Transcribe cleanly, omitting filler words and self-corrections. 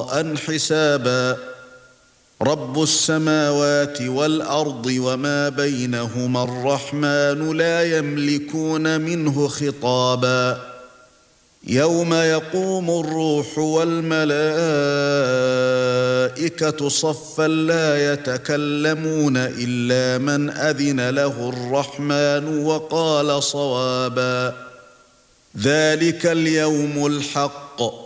قضاء حسابا رب السماوات والأرض وما بينهما الرحمن لا يملكون منه خطابا يوم يقوم الروح والملائكة صفا لا يتكلمون إلا من أذن له الرحمن وقال صوابا ذلك اليوم الحق